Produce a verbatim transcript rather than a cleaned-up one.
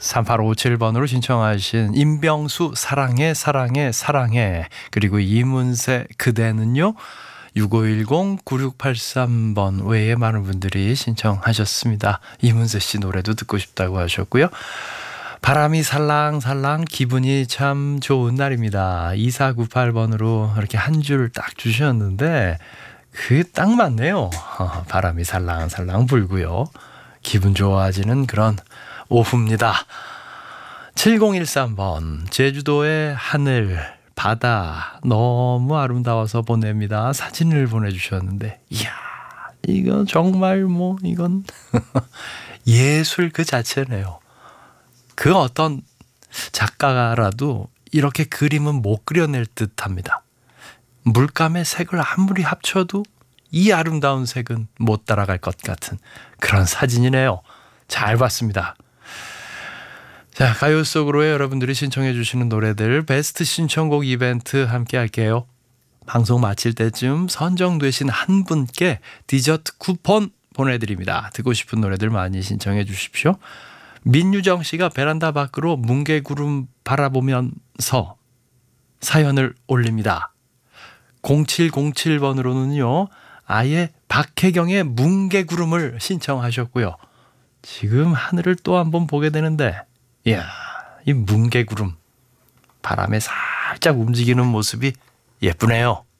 삼팔오칠 번으로 신청하신 임병수 사랑해 사랑해 사랑해, 그리고 이문세 그대는요. 육오일공 구육팔삼 번 외에 많은 분들이 신청하셨습니다. 이문세 씨 노래도 듣고 싶다고 하셨고요. 바람이 살랑살랑 기분이 참 좋은 날입니다. 이사구팔 번으로 이렇게 한 줄 딱 주셨는데 그게 딱 맞네요. 어, 바람이 살랑살랑 불고요. 기분 좋아지는 그런 오후입니다. 칠공일삼 번 제주도의 하늘 바다 너무 아름다워서 보냅니다. 사진을 보내주셨는데 이야 이건 정말 뭐 이건 예술 그 자체네요. 그 어떤 작가라도 이렇게 그림은 못 그려낼 듯합니다. 물감의 색을 아무리 합쳐도 이 아름다운 색은 못 따라갈 것 같은 그런 사진이네요. 잘 봤습니다. 자, 가요 속으로의 여러분들이 신청해 주시는 노래들 베스트 신청곡 이벤트 함께 할게요. 방송 마칠 때쯤 선정되신 한 분께 디저트 쿠폰 보내드립니다. 듣고 싶은 노래들 많이 신청해 주십시오. 민유정 씨가 베란다 밖으로 뭉게구름 바라보면서 사연을 올립니다. 공칠공칠 번으로는요. 아예 박혜경의 뭉게구름을 신청하셨고요. 지금 하늘을 또 한번 보게 되는데 이야, 이 뭉게구름 바람에 살짝 움직이는 모습이 예쁘네요.